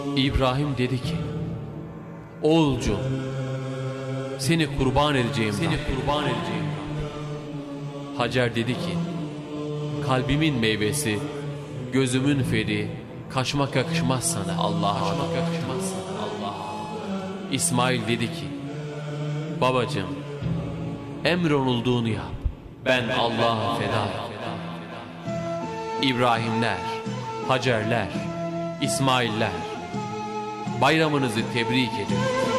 İbrahim dedi ki, oğulcuğum, seni kurban edeceğim. Hacer dedi ki, kalbimin meyvesi, gözümün feri, kaçmak yakışmaz sana Allah'a. İsmail dedi ki, babacığım, emrolunduğunu yap, ben Allah'a fedayım. İbrahimler, Hacerler, İsmailler, bayramınızı tebrik ediyorum.